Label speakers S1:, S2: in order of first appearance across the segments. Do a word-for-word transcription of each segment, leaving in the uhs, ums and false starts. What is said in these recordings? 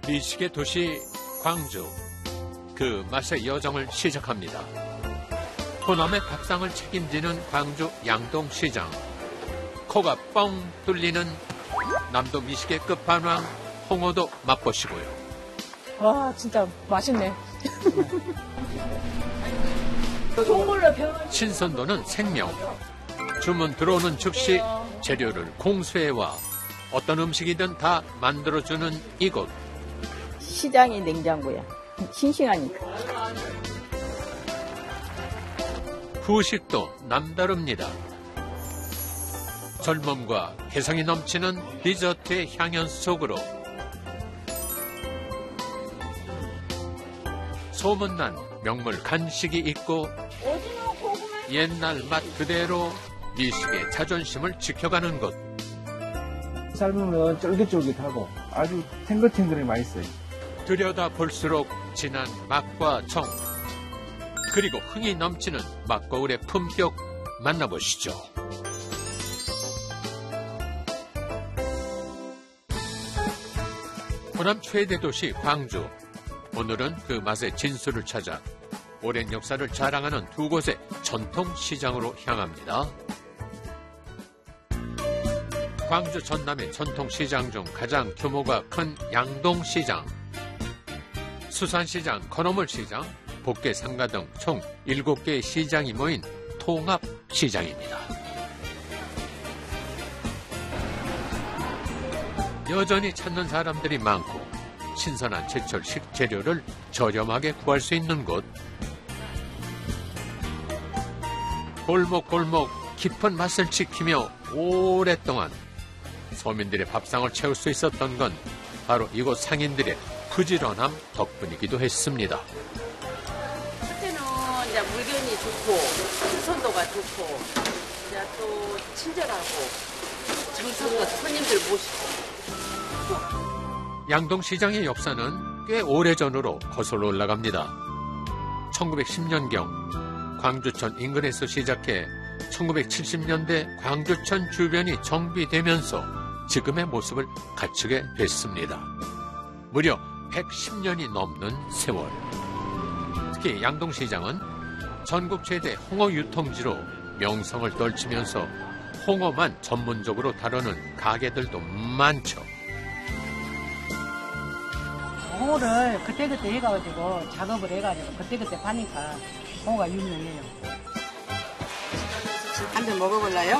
S1: 미식의 도시 광주. 그 맛의 여정을 시작합니다. 호남의 밥상을 책임지는 광주 양동시장. 코가 뻥 뚫리는 남도 미식의 끝판왕 홍어도 맛보시고요.
S2: 와, 진짜 맛있네.
S1: 신선도는 생명. 주문 들어오는 즉시 재료를 공수해와 어떤 음식이든 다 만들어주는 이곳.
S3: 시장이 냉장고야. 싱싱하니까.
S1: 후식도 남다릅니다. 젊음과 개성이 넘치는 디저트의 향연 속으로 소문난 명물 간식이 있고 옛날 맛 그대로 미식의 자존심을 지켜가는 곳.
S4: 삶으면 쫄깃쫄깃하고 아주 탱글탱글이 맛있어요.
S1: 들여다 볼수록 진한 맛과 정, 그리고 흥이 넘치는 맛거울의 품격 만나보시죠. 호남 최대 도시 광주. 오늘은 그 맛의 진수를 찾아 오랜 역사를 자랑하는 두 곳의 전통시장으로 향합니다. 광주 전남의 전통시장 중 가장 규모가 큰 양동시장, 수산시장, 건어물시장, 복개상가 등 총 일곱 개의 시장이 모인 통합시장입니다. 여전히 찾는 사람들이 많고 신선한 제철 식재료를 저렴하게 구할 수 있는 곳. 골목골목 깊은 맛을 지키며 오랫동안 서민들의 밥상을 채울 수 있었던 건 바로 이곳 상인들의 부지런함 덕분이기도 했습니다.
S5: 첫째는 이제 물건이 좋고 신선도가 좋고 이제 또 친절하고 정성껏 손님들 모시고.
S1: 양동시장의 역사는 꽤 오래전으로 거슬러 올라갑니다. 천구백십 년경 광주천 인근에서 시작해 천구백칠십 년대 광주천 주변이 정비되면서 지금의 모습을 갖추게 됐습니다. 무려 백십 년이 넘는 세월. 특히 양동시장은 전국 최대 홍어 유통지로 명성을 떨치면서 홍어만 전문적으로 다루는 가게들도 많죠.
S6: 홍어를 그때그때 해가지고 작업을 해가지고 그때그때 파니까 홍어가 유명해요.
S5: 한 잔 먹어볼래요?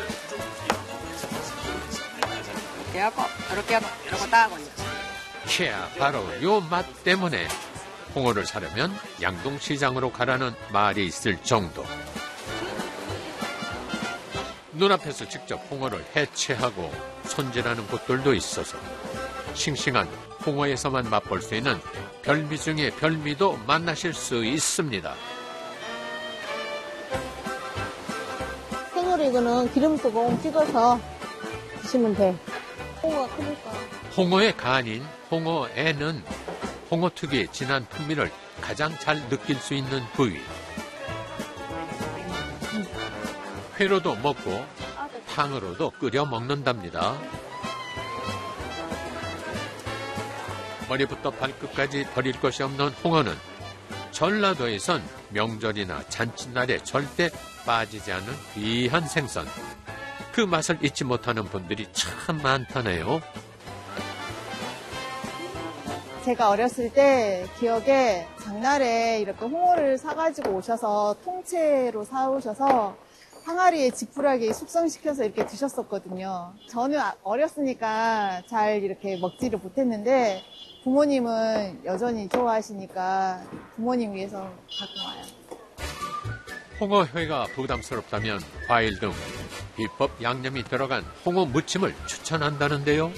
S5: 이렇게 하고 이렇게 하고 이러고 따고.
S1: 이야, 바로 요 맛 때문에 홍어를 사려면 양동시장으로 가라는 말이 있을 정도. 눈앞에서 직접 홍어를 해체하고 손질하는 곳들도 있어서 싱싱한 홍어에서만 맛볼 수 있는 별미 중에 별미도 만나실 수 있습니다.
S3: 생으로 이거는 기름 소금 찍어서 드시면 돼. 홍어가 크니까.
S1: 홍어의 간인 홍어에는 홍어 특유의 진한 풍미를 가장 잘 느낄 수 있는 부위. 회로도 먹고 탕으로도 끓여 먹는답니다. 머리부터 발끝까지 버릴 것이 없는 홍어는 전라도에선 명절이나 잔칫날에 절대 빠지지 않는 귀한 생선. 그 맛을 잊지 못하는 분들이 참 많다네요.
S7: 제가 어렸을 때 기억에 장날에 이렇게 홍어를 사가지고 오셔서 통째로 사오셔서 항아리에 지푸라기 숙성시켜서 이렇게 드셨었거든요. 저는 어렸으니까 잘 이렇게 먹지를 못했는데 부모님은 여전히 좋아하시니까 부모님 위해서 갖고 와요.
S1: 홍어회가 부담스럽다면 과일 등 비법 양념이 들어간 홍어 무침을 추천한다는데요.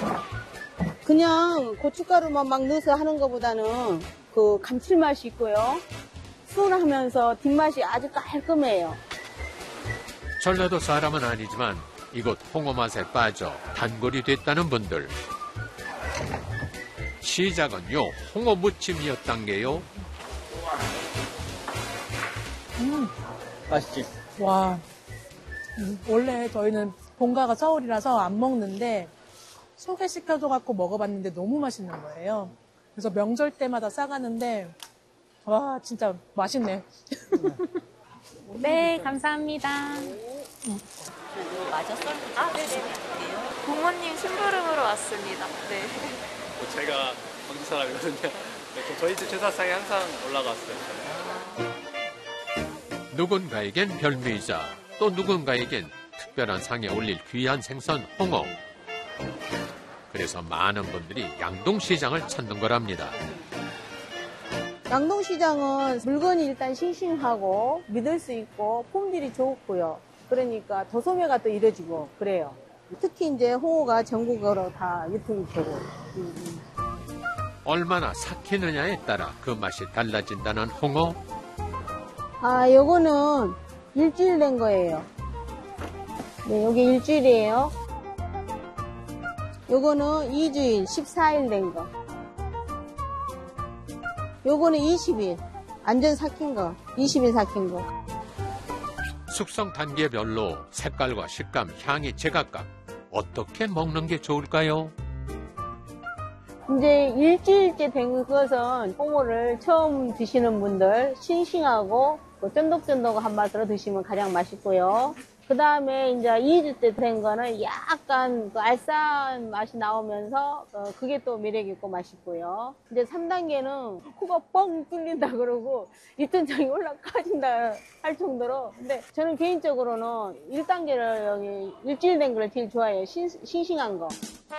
S3: 그냥 고춧가루만 막 넣어서 하는 것보다는 그 감칠맛이 있고요. 순하면서 뒷맛이 아주 깔끔해요.
S1: 전라도 사람은 아니지만 이곳 홍어 맛에 빠져 단골이 됐다는 분들. 시작은 요 홍어 무침이었단 게요.
S2: 음,
S4: 맛있지?
S2: 와. 음, 원래 저희는 본가가 서울이라서 안 먹는데 소개시켜줘갖고 먹어봤는데 너무 맛있는 거예요. 그래서 명절 때마다 싸가는데 와 진짜 맛있네.
S8: 네, 감사합니다.
S5: 이거 맞았어?
S8: 아, 네네. 부모님 심부름으로 왔습니다. 네.
S9: 제가 광주 사람이거든요. 네, 저희 집 제사상에 항상 올라갔어요.
S1: 누군가에겐 별미이자 또 누군가에겐 특별한 상에 올릴 귀한 생선 홍어. 그래서 많은 분들이 양동시장을 찾는 거랍니다.
S3: 양동시장은 물건이 일단 싱싱하고 믿을 수 있고 품질이 좋고요. 그러니까 도소매가 또 이뤄지고 그래요. 특히 이제 홍어가 전국으로 다 유통이 되고.
S1: 얼마나 삭히느냐에 따라 그 맛이 달라진다는 홍어.
S3: 아, 요거는 일주일 된 거예요. 네, 요게 일주일이에요. 요거는 이 주일, 십사 일 된 거. 요거는 이십 일. 완전 삭힌 거. 이십 일 삭힌 거.
S1: 숙성 단계별로 색깔과 식감, 향이 제각각. 어떻게 먹는 게 좋을까요?
S3: 이제 일주일째 된 것은 홍어를 처음 드시는 분들 싱싱하고 쫀득쫀득한 맛으로 드시면 가장 맛있고요. 그 다음에 이제 이 주째 된 거는 약간 그 알싸한 맛이 나오면서 어, 그게 또 매력있고 맛있고요. 이제 삼 단계는 코가 뻥 뚫린다 그러고 입천장이 올라가진다 할 정도로. 근데 저는 개인적으로는 일 단계를 여기 일주일 된 걸 제일 좋아해요. 신, 싱싱한 거.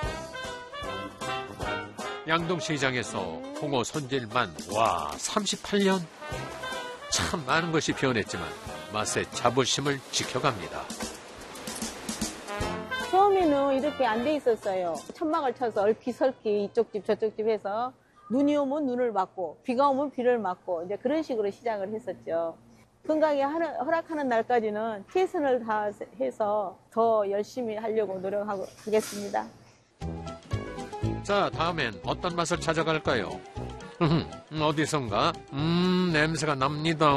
S1: 양동시장에서 홍어 손질만 와 삼십팔 년. 참 많은 것이 변했지만 맛의 자부심을 지켜갑니다.
S3: 처음에는 이렇게 안 돼 있었어요. 천막을 쳐서 얼피설피 이쪽 집 저쪽 집 해서 눈이 오면 눈을 맞고 비가 오면 비를 맞고 이제 그런 식으로 시작을 했었죠. 건강이 허락하는 날까지는 최선을 다해서 더 열심히 하려고 노력하겠습니다.
S1: 자, 다음엔 어떤 맛을 찾아갈까요? 어디선가 음 냄새가 납니다.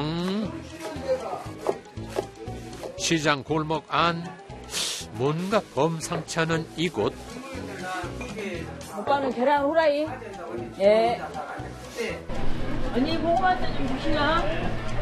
S1: 시장 골목 안 뭔가 범상치 않은 이곳.
S3: 오빠는 계란 후라이. 예. 언니 봉구한테 좀 주시나?